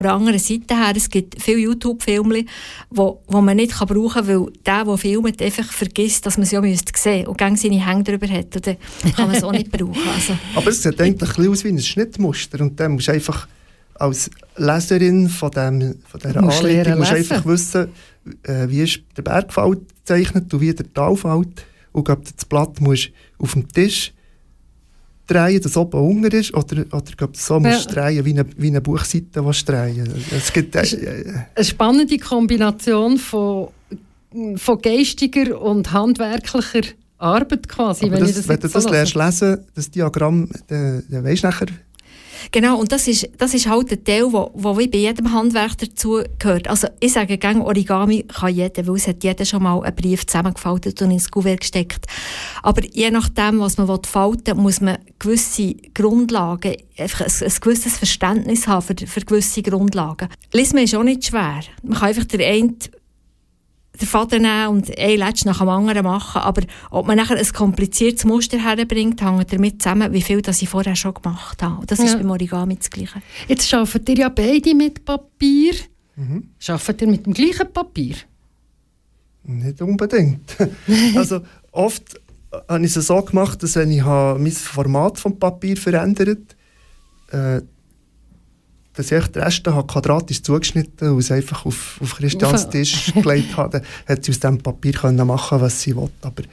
der anderen Seite her, es gibt viele YouTube-Filme, wo man nicht brauchen kann, weil der filmt, einfach vergisst, dass man sie auch sehen müsste und gerne seine Hände drüber hat. Und dann kann man es auch nicht brauchen. Also. Aber es sieht eigentlich ein bisschen aus wie ein Schnittmuster. Und dann musst du einfach als Leserin von dieser Anleitung musst einfach wissen, wie ist der Bergfall gezeichnet und wie der Talfeld. Und das Blatt musst du auf dem Tisch drehen, dass oben unten ist, oder so musst du drehen, wie eine Buchseite, die drehen. Es gibt eine spannende Kombination von geistiger und handwerklicher Arbeit quasi. Aber wenn du das lernst lesen, das Diagramm, dann weisst du nachher. Genau, und das ist halt der Teil, der wie bei jedem Handwerk dazu gehört. Also ich sage gerne, Origami kann jeder, weil es hat jeder schon mal einen Brief zusammengefaltet und ins Kuvert gesteckt. Aber je nachdem, was man falten will, muss man gewisse Grundlagen, einfach ein gewisses Verständnis haben für gewisse Grundlagen. Lesen ist auch nicht schwer. Man kann einfach den Faden nehmen und ein Letsch nach dem anderen machen. Aber ob man nachher ein kompliziertes Muster herbringt, hängt damit zusammen, wie viel das ich vorher schon gemacht habe. Und das ist beim Origami das Gleiche. Jetzt arbeitet ihr ja beide mit Papier. Arbeitet ihr mit dem gleichen Papier? Nicht unbedingt. Also oft habe ich es so gemacht, dass wenn ich mein Format vom Papier verändert habe, dass ich den Rest quadratisch zugeschnitten und es einfach auf Christians Tisch gelegt habe, dann hat sie aus diesem Papier können machen, was sie will. Aber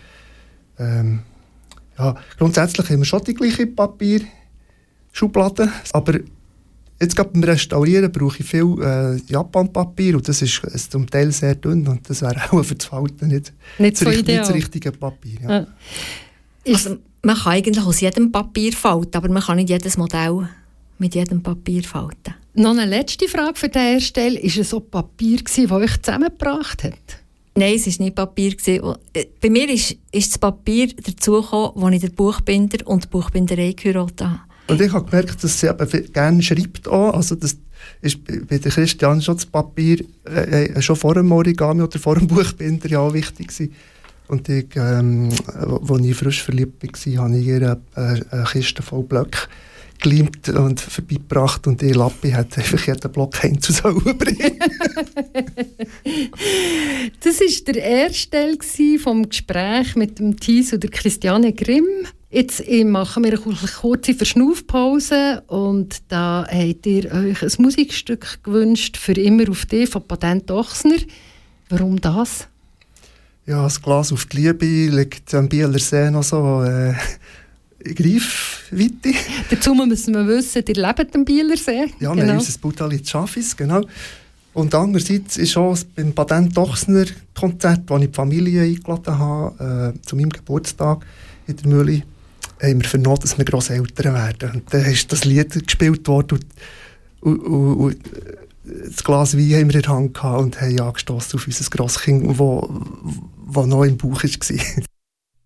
grundsätzlich haben wir schon die gleiche Papierschublade. Aber jetzt gerade beim Restaurieren brauche ich viel Japan-Papier und das ist zum Teil sehr dünn und das wäre auch für das Falten nicht so das richtige Papier. Ja. Also, man kann eigentlich aus jedem Papier falten, aber man kann nicht jedes Modell mit jedem Papier falten. Noch eine letzte Frage für die erste Stelle. War es so Papier, das euch zusammengebracht hat? Nein, es war nicht Papier. Bei mir ist das Papier dazugekommen, als ich den Buchbinder und die Buchbinderei geheiratet habe. Und ich habe gemerkt, dass sie eben gerne schreibt auch. Also das ist bei der Christian schon das Papier schon vor dem Origami oder vor dem Buchbinder ja auch wichtig gewesen. Und ich, als ich frisch verliebt war, habe ich ihr eine Kiste voll Blöcke geleimt und vorbeigebracht und die Lappi hat einfach jeden Block einzeln bringen. Das war der erste Teil vom Gespräch mit dem Thies und der Christiane Grimm. Jetzt machen wir eine kurze Verschnaufpause und da habt ihr euch ein Musikstück gewünscht «Für immer auf dich» von Patent Ochsner. Warum das? Ja, das Glas auf die Liebe liegt am Bieler See noch so Greifweite. Dazu müssen wir wissen, ihr lebt am Bieler See. Ja, wir haben unser Budali in Schaffis, genau. Und andererseits ist auch beim Patent Ochsner Konzert, wo ich die Familie eingeladen habe, zu meinem Geburtstag in der Mühle, haben wir vernommen, dass wir Grosseltern werden. Und dann ist das Lied gespielt worden und das Glas Wein haben wir in der Hand gehabt und haben angestossen auf unser Grosskind, das noch im Bauch war.